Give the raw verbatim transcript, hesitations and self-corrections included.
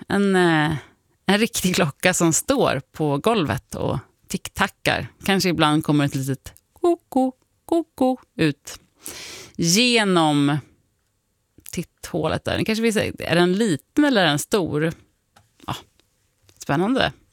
En, eh, en riktig klocka som står på golvet och ticktackar. Kanske ibland kommer ett litet koko, koko ut genom titthålet där. Kanske vi säger, är den liten eller är den stor? Ja, spännande.